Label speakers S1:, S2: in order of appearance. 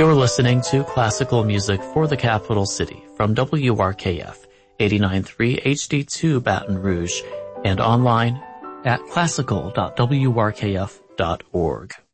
S1: You're listening to classical music for the capital city from WRKF 89.3 HD2 Baton Rouge and online at classical.wrkf.org.